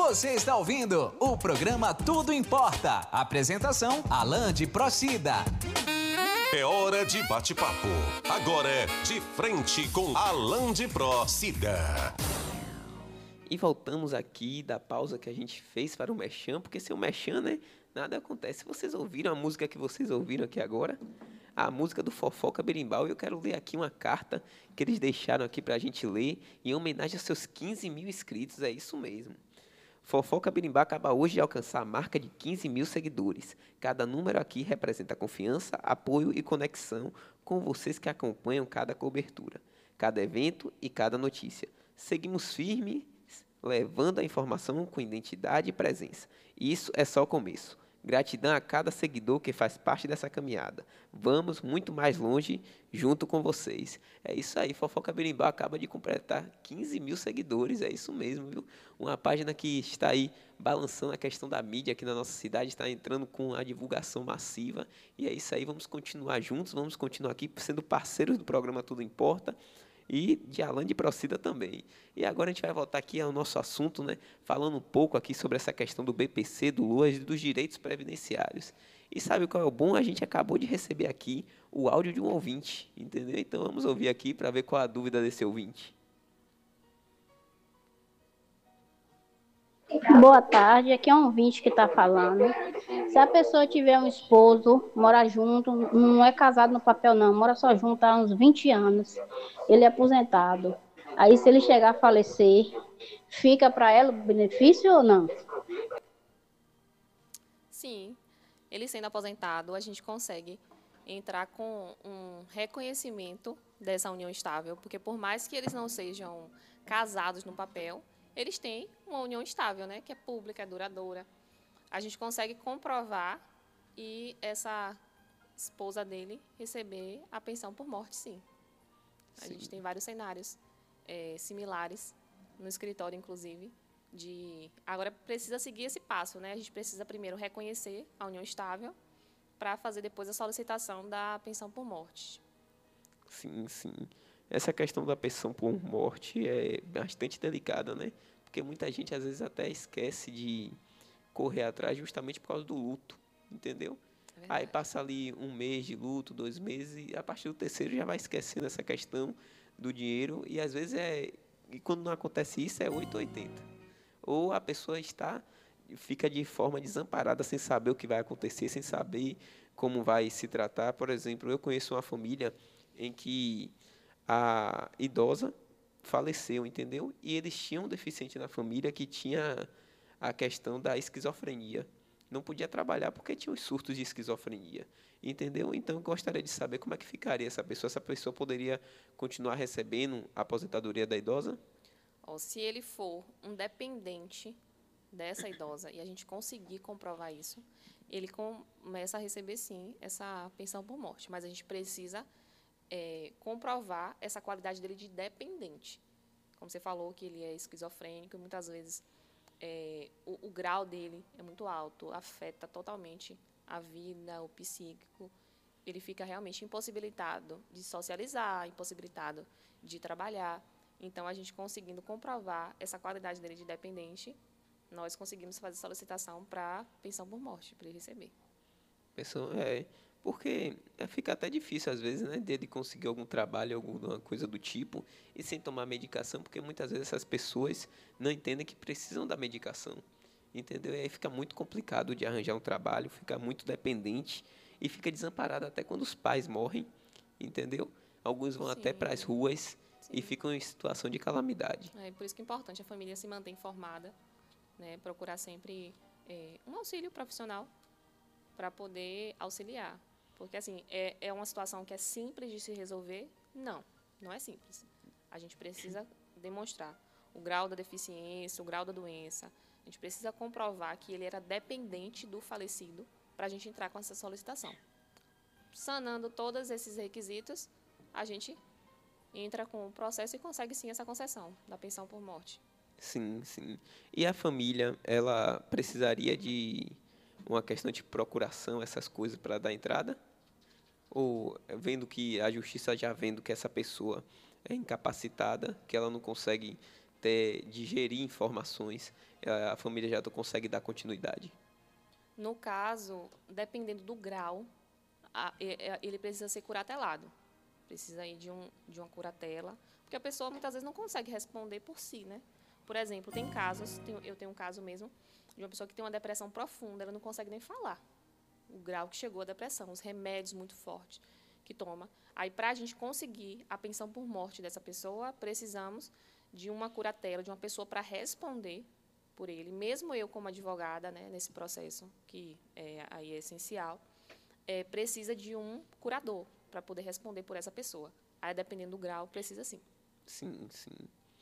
Você está ouvindo o programa Tudo Importa. Apresentação, Alan de Procida. É hora de bate-papo. Agora é De Frente com Alan de Procida. E voltamos aqui da pausa que a gente fez para o Merchan, porque sem o Merchan, né, nada acontece. Vocês ouviram a música que vocês ouviram aqui agora? A música do Fofoca Berimbau. E eu quero ler aqui uma carta que eles deixaram aqui para a gente ler em homenagem aos seus 15 mil inscritos. É isso mesmo. Fofoca Berimbau acaba hoje de alcançar a marca de 15 mil seguidores. Cada número aqui representa confiança, apoio e conexão com vocês que acompanham cada cobertura, cada evento e cada notícia. Seguimos firmes, levando a informação com identidade e presença. E isso é só o começo. Gratidão a cada seguidor que faz parte dessa caminhada. Vamos muito mais longe junto com vocês. É isso aí, Fofoca Berimbau acaba de completar 15 mil seguidores, é isso mesmo, viu? Uma página que está aí balançando a questão da mídia aqui na nossa cidade, está entrando com a divulgação massiva. E é isso aí, vamos continuar juntos, vamos continuar aqui sendo parceiros do programa Tudo Importa. E de Alan de Procida também. E agora a gente vai voltar aqui ao nosso assunto, né? Falando um pouco aqui sobre essa questão do BPC, do LOAS e dos direitos previdenciários. E sabe qual é o bom? A gente acabou de receber aqui o áudio de um ouvinte, entendeu? Então vamos ouvir aqui para ver qual a dúvida desse ouvinte. Boa tarde, aqui é um ouvinte que está falando. Se a pessoa tiver um esposo, mora junto, não é casado no papel não, mora só junto há uns 20 anos, ele é aposentado. Aí se ele chegar a falecer, fica para ela o benefício ou não? Sim, ele sendo aposentado, a gente consegue entrar com um reconhecimento dessa união estável, porque por mais que eles não sejam casados no papel, eles têm uma união estável, né, que é pública, é duradoura. A gente consegue comprovar e essa esposa dele receber a pensão por morte, sim. A gente tem vários cenários similares no escritório, inclusive. Agora precisa seguir esse passo, né? A gente precisa primeiro reconhecer a união estável para fazer depois a solicitação da pensão por morte. Sim, sim. Essa questão da pensão por morte é bastante delicada, né? Porque muita gente às vezes até esquece de correr atrás justamente por causa do luto, entendeu? Aí passa ali um mês de luto, 2 meses, e a partir do terceiro já vai esquecendo essa questão do dinheiro, e às vezes e quando não acontece isso, é 880. Ou a pessoa fica de forma desamparada, sem saber o que vai acontecer, sem saber como vai se tratar. Por exemplo, eu conheço uma família em que a idosa faleceu, entendeu? E eles tinham um deficiente na família que tinha a questão da esquizofrenia. Não podia trabalhar porque tinha os surtos de esquizofrenia, entendeu? Então, eu gostaria de saber como é que ficaria essa pessoa. Essa pessoa poderia continuar recebendo a aposentadoria da idosa? Se ele for um dependente dessa idosa e a gente conseguir comprovar isso, ele começa a receber, sim, essa pensão por morte. Mas a gente precisa comprovar essa qualidade dele de dependente. Como você falou, que ele é esquizofrênico, e muitas vezes o grau dele é muito alto, afeta totalmente a vida, o psíquico. Ele fica realmente impossibilitado de socializar, impossibilitado de trabalhar. Então, a gente conseguindo comprovar essa qualidade dele de dependente, nós conseguimos fazer solicitação para pensão por morte, para ele receber. Porque fica até difícil, às vezes, né, dele conseguir algum trabalho, alguma coisa do tipo, e sem tomar medicação, porque muitas vezes essas pessoas não entendem que precisam da medicação, entendeu? E aí fica muito complicado de arranjar um trabalho, fica muito dependente e fica desamparado até quando os pais morrem, entendeu? Alguns vão até para as ruas e ficam em situação de calamidade. Por isso que é importante a família se manter informada, né, procurar sempre um auxílio profissional para poder auxiliar. Porque, assim, é uma situação que é simples de se resolver? Não, não é simples. A gente precisa demonstrar o grau da deficiência, o grau da doença. A gente precisa comprovar que ele era dependente do falecido para a gente entrar com essa solicitação. Sanando todos esses requisitos, a gente entra com o processo e consegue, sim, essa concessão da pensão por morte. Sim, sim. E a família, ela precisaria de uma questão de procuração, essas coisas, para dar entrada? Ou vendo que a justiça já vendo que essa pessoa é incapacitada, que ela não consegue até digerir informações, a família já consegue dar continuidade? No caso, dependendo do grau, ele precisa ser curatelado. Precisa ir de uma curatela, porque a pessoa muitas vezes não consegue responder por si, né? Por exemplo, tem casos, eu tenho um caso mesmo, de uma pessoa que tem uma depressão profunda, ela não consegue nem falar o grau que chegou a depressão, os remédios muito fortes que toma. Aí, para a gente conseguir a pensão por morte dessa pessoa, precisamos de uma curatela, de uma pessoa para responder por ele. Mesmo eu, como advogada, né, nesse processo, que aí é essencial, precisa de um curador para poder responder por essa pessoa. Aí, dependendo do grau, precisa sim. Sim, sim.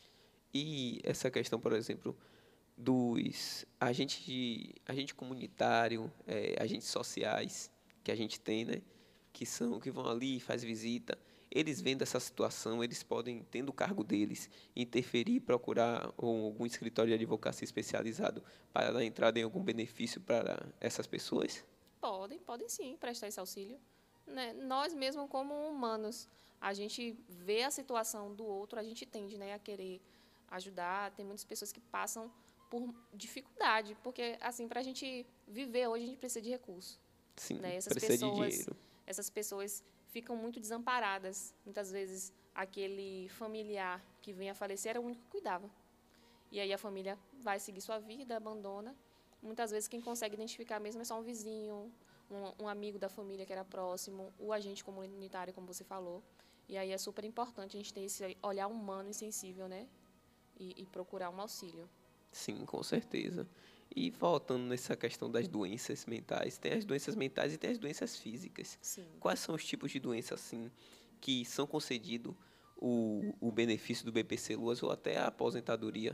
E essa questão, por exemplo, dos agente comunitário, agentes sociais que a gente tem, né, que vão ali e faz visita, eles vendo essa situação, eles podem, tendo o cargo deles, interferir, procurar algum escritório de advocacia especializado para dar entrada em algum benefício para essas pessoas? Podem sim prestar esse auxílio. Né? Nós mesmo como humanos, a gente vê a situação do outro, a gente tende, né, a querer ajudar. Tem muitas pessoas que passam por dificuldade, porque assim, para a gente viver hoje, a gente precisa de recursos. Sim, Né? precisa de dinheiro. Essas pessoas ficam muito desamparadas. Muitas vezes, aquele familiar que vem a falecer era o único que cuidava. E aí a família vai seguir sua vida, abandona. Muitas vezes, quem consegue identificar mesmo é só um vizinho, um amigo da família que era próximo, o agente comunitário, como você falou. E aí é super importante a gente ter esse olhar humano e sensível, né? E procurar um auxílio. Sim, com certeza. E voltando nessa questão das doenças mentais, tem as doenças mentais e tem as doenças físicas. Sim. Quais são os tipos de doenças assim que são concedidos o benefício do BPC Luas ou até a aposentadoria?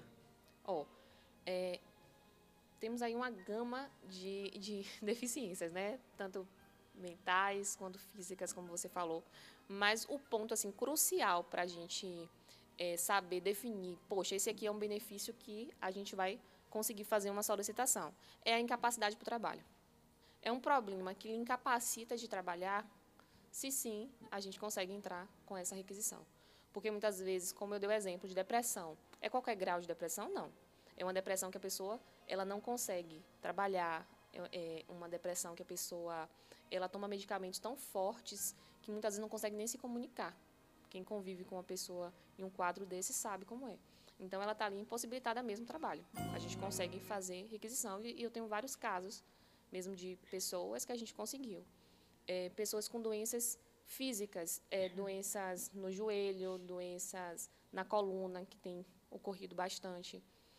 Temos aí uma gama de deficiências, né? Tanto mentais quanto físicas, como você falou. Mas o ponto assim crucial para a gente saber definir, poxa, esse aqui é um benefício que a gente vai conseguir fazer uma solicitação, é a incapacidade para o trabalho. É um problema que lhe incapacita de trabalhar, se sim, a gente consegue entrar com essa requisição. Porque muitas vezes, como eu dei o exemplo de depressão, é qualquer grau de depressão? Não. É uma depressão que a pessoa ela não consegue trabalhar, é uma depressão que a pessoa ela toma medicamentos tão fortes que muitas vezes não consegue nem se comunicar. Quem convive com uma pessoa em um quadro desse sabe como é. Então, ela está ali impossibilitada mesmo do trabalho. A gente consegue fazer requisição e eu tenho vários casos mesmo de pessoas que a gente conseguiu. Pessoas com doenças físicas, doenças no joelho, doenças na coluna, que tem ocorrido bastante,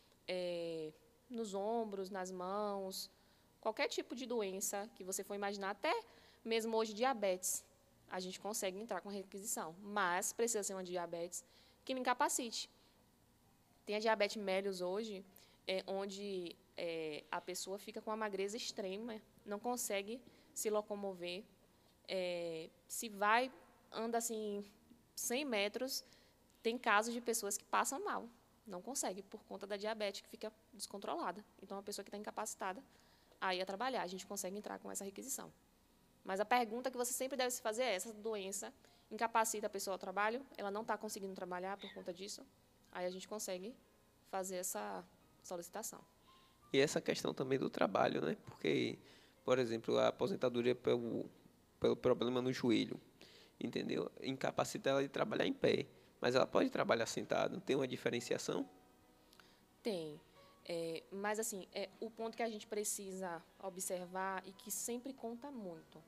nos ombros, nas mãos, qualquer tipo de doença que você for imaginar, até mesmo hoje diabetes, a gente consegue entrar com requisição, mas precisa ser uma diabetes que me incapacite. Tem a diabetes mellitus hoje, onde a pessoa fica com uma magreza extrema, não consegue se locomover, se vai, anda assim 100 metros, tem casos de pessoas que passam mal, não consegue por conta da diabetes que fica descontrolada. Então, a pessoa que está incapacitada a ir a trabalhar, a gente consegue entrar com essa requisição. Mas a pergunta que você sempre deve se fazer é: essa doença incapacita a pessoa ao trabalho, ela não está conseguindo trabalhar por conta disso, aí a gente consegue fazer essa solicitação. E essa questão também do trabalho, né? Porque, por exemplo, a aposentadoria pelo problema no joelho, entendeu? Incapacita ela de trabalhar em pé, mas ela pode trabalhar sentada. Tem uma diferenciação? Tem. Mas, assim, o ponto que a gente precisa observar e que sempre conta muito,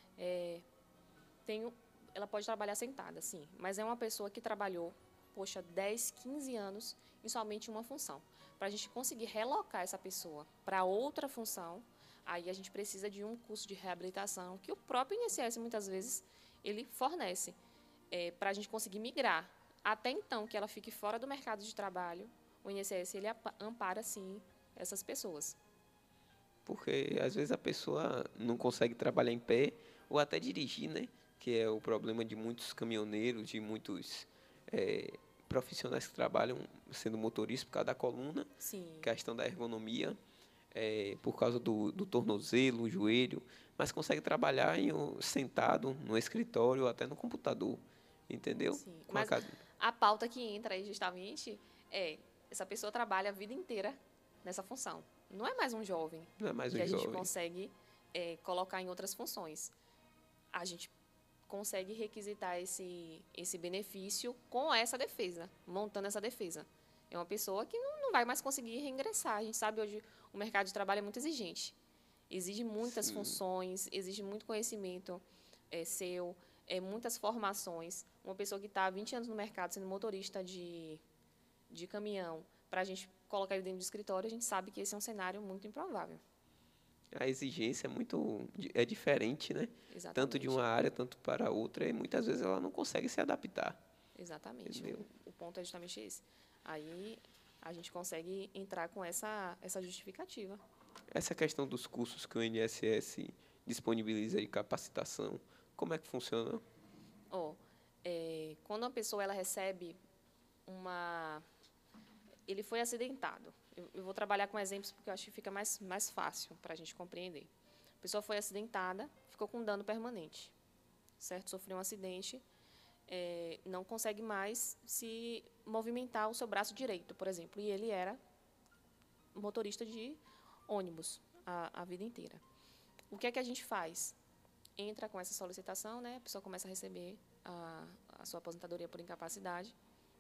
ela pode trabalhar sentada, sim, mas é uma pessoa que trabalhou, 10, 15 anos em somente uma função. Para a gente conseguir relocar essa pessoa para outra função, aí a gente precisa de um curso de reabilitação que o próprio INSS, muitas vezes, ele fornece, para a gente conseguir migrar. Até então, que ela fique fora do mercado de trabalho, o INSS ele ampara, sim, essas pessoas. Porque, às vezes, a pessoa não consegue trabalhar em pé ou até dirigir, né? Que é o problema de muitos caminhoneiros, de muitos profissionais que trabalham sendo motoristas por causa da coluna, Sim. questão da ergonomia, por causa do tornozelo, joelho, mas consegue trabalhar sentado no escritório ou até no computador, entendeu? Sim. Mas a pauta que entra aí justamente essa pessoa trabalha a vida inteira nessa função. Não é mais um jovem Não é mais que um a gente jovem. consegue colocar em outras funções. A gente consegue requisitar esse benefício com essa defesa, montando essa defesa. É uma pessoa que não vai mais conseguir reingressar. A gente sabe hoje o mercado de trabalho é muito exigente. Exige muitas funções, exige muito conhecimento seu, muitas formações. Uma pessoa que está há 20 anos no mercado sendo motorista de caminhão, para a gente colocar ele dentro do escritório, a gente sabe que esse é um cenário muito improvável. A exigência é diferente, né? Exatamente. Tanto de uma área, tanto para outra, e muitas vezes ela não consegue se adaptar. Exatamente. Entendeu? O ponto é justamente esse. Aí a gente consegue entrar com essa justificativa. Essa questão dos cursos que o INSS disponibiliza de capacitação, como é que funciona? Quando uma pessoa ela recebe ele foi acidentado. Eu vou trabalhar com exemplos porque eu acho que fica mais fácil para a gente compreender. A pessoa foi acidentada, ficou com dano permanente, certo? Sofreu um acidente, não consegue mais se movimentar o seu braço direito, por exemplo, e ele era motorista de ônibus a vida inteira. O que é que a gente faz? Entra com essa solicitação, né? A pessoa começa a receber a sua aposentadoria por incapacidade.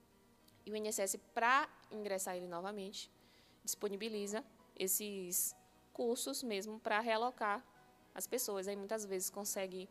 E o INSS, para ingressar ele novamente, disponibiliza esses cursos mesmo para realocar as pessoas. Aí, muitas vezes, consegue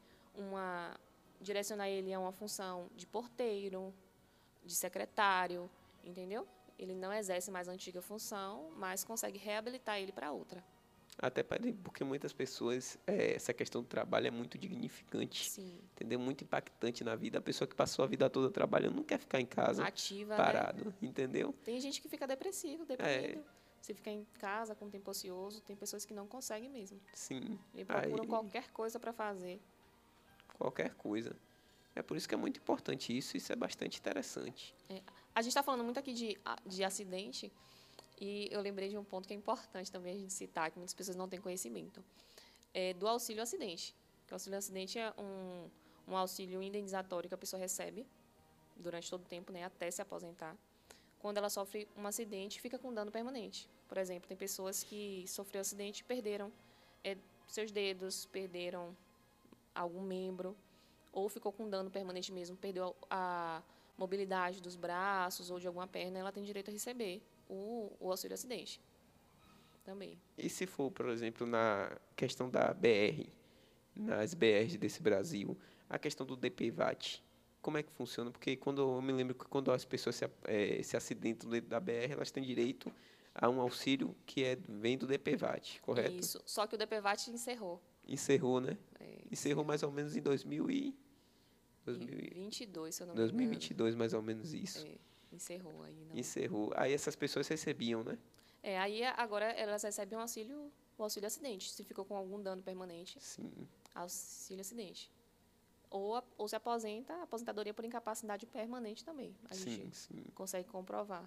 direcionar ele a uma função de porteiro, de secretário, entendeu? Ele não exerce mais a antiga função, mas consegue reabilitar ele para outra. Até porque muitas pessoas, essa questão do trabalho é muito dignificante, Sim. entendeu? Muito impactante na vida. A pessoa que passou a vida toda trabalhando não quer ficar em casa Ativa, parado, né? entendeu? Tem gente que fica depressivo, deprimido. Se fica em casa com tempo ocioso, tem pessoas que não conseguem mesmo. Sim. E procuram qualquer coisa para fazer. Qualquer coisa. É por isso que é muito importante isso é bastante interessante. A gente está falando muito aqui de acidente, e eu lembrei de um ponto que é importante também a gente citar, que muitas pessoas não têm conhecimento, do auxílio acidente. O auxílio acidente é um auxílio indenizatório que a pessoa recebe durante todo o tempo, né, até se aposentar. Quando ela sofre um acidente, fica com dano permanente. Por exemplo, tem pessoas que sofreram acidente e perderam seus dedos, perderam algum membro, ou ficou com dano permanente mesmo, perdeu a mobilidade dos braços ou de alguma perna, ela tem direito a receber o auxílio acidente também. E se for, por exemplo, na questão da BR, nas BRs desse Brasil, a questão do DPVAT, como é que funciona? Porque eu me lembro que quando as pessoas se acidentam dentro da BR, elas têm direito a um auxílio que vem do DPVAT, correto? Isso, só que o DPVAT encerrou. Encerrou, né? Encerrou mais ou menos em 2022, se eu não me engano. 2022, mais ou menos isso. Encerrou aí. Não. Encerrou. Aí essas pessoas recebiam, né? Aí agora elas recebem o auxílio acidente. Se ficou com algum dano permanente, Sim. auxílio acidente. Ou se aposenta, aposentadoria por incapacidade permanente também. A gente consegue comprovar.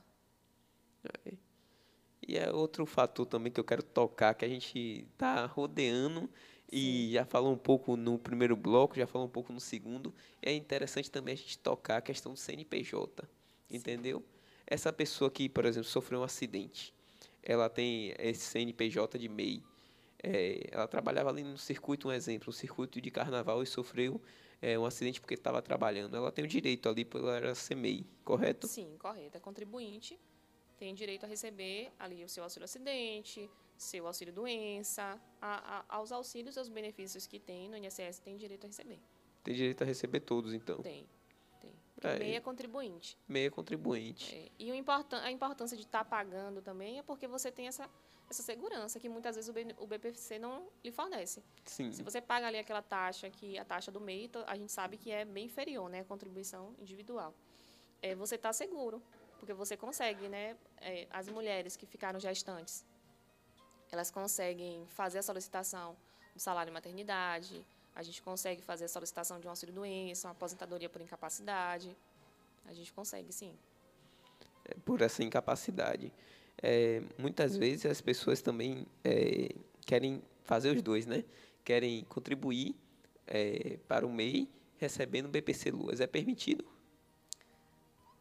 E é outro fator também que eu quero tocar, que a gente está rodeando e já falou um pouco no primeiro bloco, já falou um pouco no segundo. É interessante também a gente tocar a questão do CNPJ, entendeu? Essa pessoa que, por exemplo, sofreu um acidente, ela tem esse CNPJ de MEI. Ela trabalhava ali no circuito, um exemplo, no circuito de carnaval e sofreu um acidente porque estava trabalhando. Ela tem o direito ali, porque ela era ser MEI, correto? Sim, correto. É contribuinte, tem direito a receber ali o seu auxílio acidente, seu auxílio doença, aos auxílios e aos benefícios que tem no INSS, tem direito a receber. Tem direito a receber todos, então. Tem. MEI é contribuinte. MEI é contribuinte. E a importância de estar pagando também é porque você tem essa segurança que muitas vezes o BPC não lhe fornece. Sim. Se você paga ali aquela taxa, que a taxa do MEI, a gente sabe que é bem inferior, né, a contribuição individual. Você está seguro, porque você consegue, né, as mulheres que ficaram gestantes, elas conseguem fazer a solicitação do salário maternidade, a gente consegue fazer a solicitação de um auxílio-doença, uma aposentadoria por incapacidade. A gente consegue, sim. Por essa incapacidade. Muitas vezes as pessoas também querem fazer os dois, né? Querem contribuir para o MEI recebendo BPC Luas. É permitido?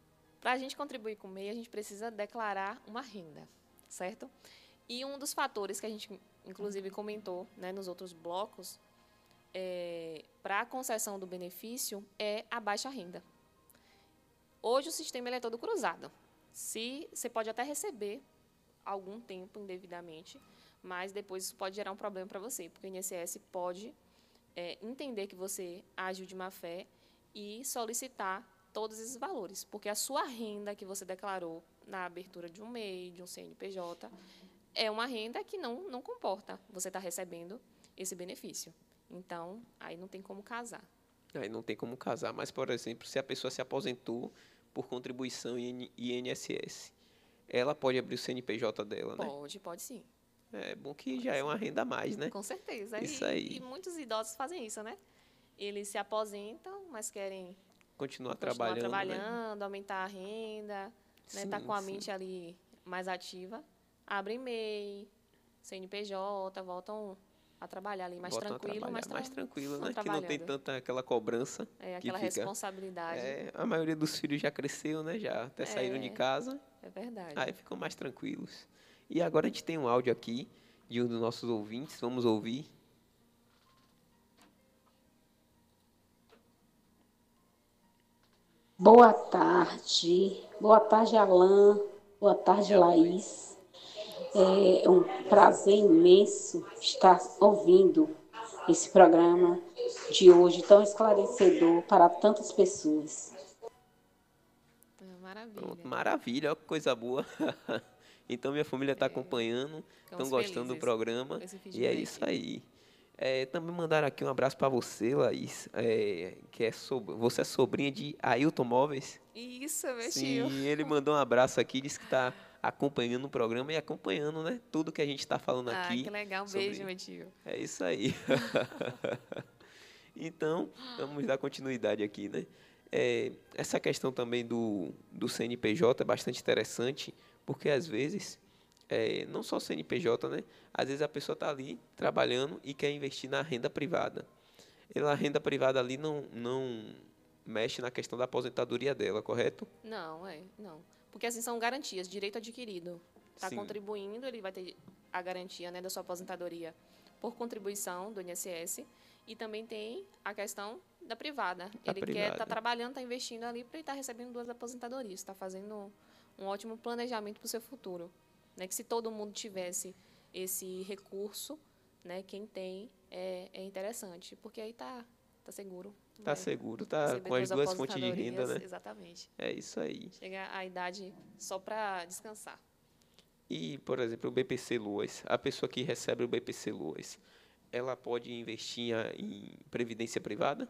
Para a gente contribuir com o MEI, a gente precisa declarar uma renda, certo? E um dos fatores que a gente, inclusive, comentou, né, nos outros blocos, para a concessão do benefício é a baixa renda. Hoje o sistema ele é todo cruzado. Você pode até receber algum tempo indevidamente, mas depois isso pode gerar um problema para você, porque o INSS pode entender que você agiu de má fé e solicitar todos esses valores, porque a sua renda que você declarou na abertura de um MEI, de um CNPJ, é uma renda que não comporta você estar recebendo esse benefício. Então, aí não tem como casar. Aí não tem como casar, mas, por exemplo, se a pessoa se aposentou por contribuição INSS, ela pode abrir o CNPJ dela, né? Pode sim. É bom que já é uma renda a mais, né? Com certeza. Isso aí. E muitos idosos fazem isso, né? Eles se aposentam, mas querem Continuar continuar trabalhando, né? aumentar a renda, né? Tá Sim, com a sim. mente ali mais ativa, abrem MEI, CNPJ, voltam a trabalhar ali mais Voltam a tranquilo, trabalhar mais tranquilo, estão né? Que não tem trabalhando. tanta aquela cobrança. É que aquela fica. responsabilidade. A maioria dos filhos já cresceu, né? Já até saíram de casa. É verdade. Aí ficam mais tranquilos. E agora a gente tem um áudio aqui de um dos nossos ouvintes. Vamos ouvir. Boa tarde. Boa tarde, Alain. Boa tarde, Laís. É um prazer imenso estar ouvindo esse programa de hoje tão esclarecedor para tantas pessoas. Maravilha. Pronto, maravilha, ó, que coisa boa. Então minha família está acompanhando, estão Ficamos gostando do felizes programa. com esse E é feedback. isso aí. Também mandaram aqui um abraço para você, Laís, você é sobrinha de Ailton Móveis. Isso, meu Sim, tio. ele mandou um abraço aqui, disse que está acompanhando o programa e acompanhando, né, tudo que a gente está falando Ah, aqui. que legal. Um sobre- beijo, meu tio. É isso aí. Então, vamos dar continuidade aqui, né? Essa questão também do CNPJ é bastante interessante, porque às vezes, não só o CNPJ, né? Às vezes a pessoa está ali trabalhando e quer investir na renda privada. A renda privada ali não mexe na questão da aposentadoria dela, correto? Não. Porque assim são garantias, direito adquirido. Está Sim. contribuindo, ele vai ter a garantia, né, da sua aposentadoria por contribuição do INSS. E também tem a questão da privada. Da Ele quer privada. estar trabalhando, está investindo ali para ele estar recebendo 2 aposentadorias. Está fazendo um ótimo planejamento para o seu futuro. Né? Que se todo mundo tivesse esse recurso, né, quem tem é interessante. Porque aí está seguro. Está vai seguro, está receber com as 2 duas fontes de renda, aposentadorias. né? Exatamente. É isso aí. Chega a idade só para descansar. E, por exemplo, o BPC Loas, a pessoa que recebe o BPC Loas, ela pode investir em previdência privada?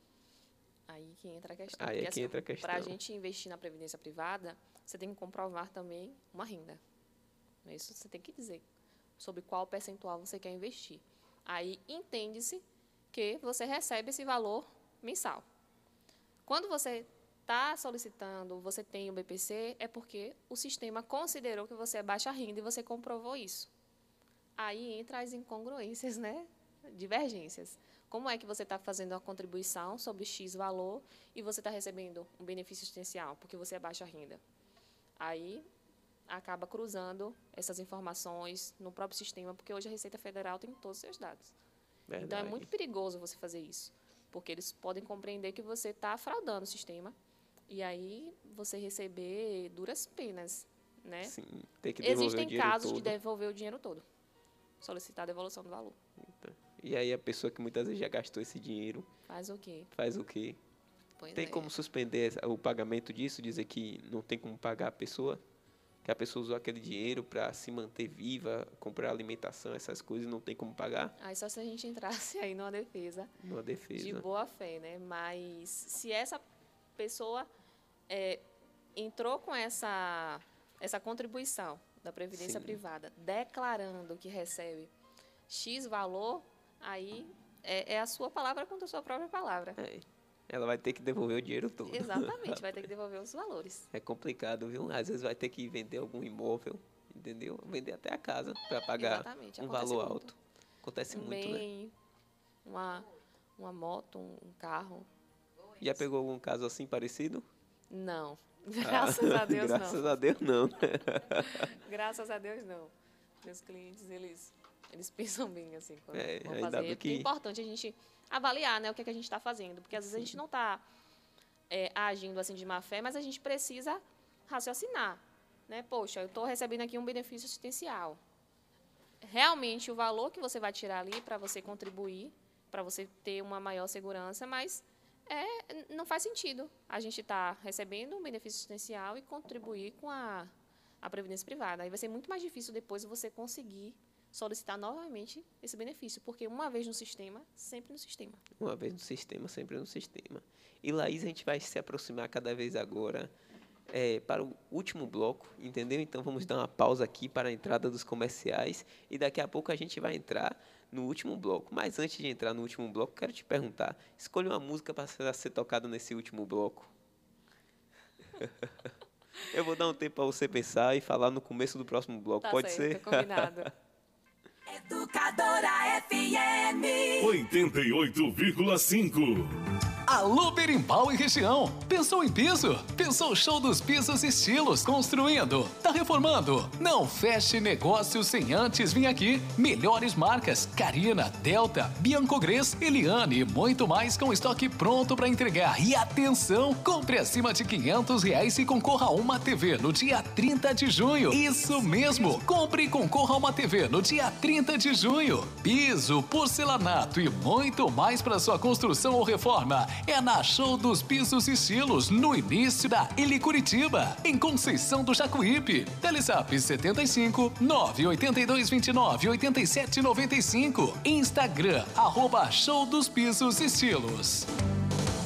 Aí que entra a questão. Aí é Porque, que entra a questão. para a gente investir na previdência privada, você tem que comprovar também uma renda. Isso você tem que dizer sobre qual percentual você quer investir. Aí entende-se que você recebe esse valor mensal. Quando você está solicitando, você tem o BPC, é porque o sistema considerou que você é baixa renda e você comprovou isso. Aí entra as incongruências, né? Divergências. Como é que você está fazendo uma contribuição sobre X valor e você está recebendo um benefício assistencial porque você é baixa renda? Aí acaba cruzando essas informações no próprio sistema, porque hoje a Receita Federal tem todos os seus dados. Então, é Verdade. muito perigoso você fazer isso, porque eles podem compreender que você está fraudando o sistema e aí você receber duras penas, né? Sim, tem que devolver o Existem dinheiro casos todo. de devolver o dinheiro todo, solicitar a devolução do valor. E aí a pessoa que muitas vezes já gastou esse dinheiro Faz o quê? faz o quê? Pois Tem é. como suspender o pagamento disso, dizer que não tem como pagar a pessoa? Que a pessoa usou aquele dinheiro para se manter viva, comprar alimentação, essas coisas, não tem como pagar? Aí só se a gente entrasse aí numa defesa Numa de defesa. boa fé, né? Mas se essa pessoa entrou com essa contribuição da Previdência Sim. Privada, declarando que recebe X valor, aí é a sua palavra contra a sua própria palavra. Ela vai ter que devolver o dinheiro todo. Exatamente, vai ter que devolver os valores. É complicado, viu? Às vezes vai ter que vender algum imóvel, entendeu? Vender até a casa para pagar Exatamente, um acontece valor muito. alto. Acontece Um muito, né? bem, uma moto, um carro. Já pegou algum caso assim parecido? Não, Graças a Deus, não. Graças a Deus, não. Graças a Deus, não. Meus clientes, eles pensam bem, assim, quando vão ainda fazer. bem Porque é importante a gente avaliar, né, o que, é que a gente está fazendo. Porque, às vezes, a gente não está agindo, assim, de má fé, mas a gente precisa raciocinar, né? Poxa, eu estou recebendo aqui um benefício assistencial. Realmente, o valor que você vai tirar ali para você contribuir, para você ter uma maior segurança, mas não faz sentido a gente estar recebendo um benefício assistencial e contribuir com a previdência privada. Aí vai ser muito mais difícil depois você conseguir solicitar novamente esse benefício, porque uma vez no sistema, sempre no sistema. Uma vez no sistema, sempre no sistema. E, Laís, a gente vai se aproximar cada vez agora para o último bloco, entendeu? Então, vamos dar uma pausa aqui para a entrada dos comerciais e daqui a pouco a gente vai entrar no último bloco. Mas antes de entrar no último bloco, quero te perguntar, escolha uma música para ser tocada nesse último bloco. Eu vou dar um tempo para você pensar e falar no começo do próximo bloco, Tá pode certo, ser? combinado. Educadora FM 88,5. Alô, Berimbau e região. Pensou em piso? Pensou show dos pisos e estilos construindo? Tá reformando? Não feche negócio sem antes vir aqui. Melhores marcas: Carina, Delta, Biancogres, Eliane e muito mais com estoque pronto para entregar. E atenção, compre acima de R$500 e concorra a uma TV no dia 30 de junho. Isso mesmo, compre e concorra a uma TV no dia 30 de junho. Piso, porcelanato e muito mais para sua construção ou reforma. É na Show dos Pisos e Estilos, no início da Ili Curitiba, em Conceição do Jacuípe. Telezap 75 982 29 87 95. Instagram, @Show dos Pisos e Estilos.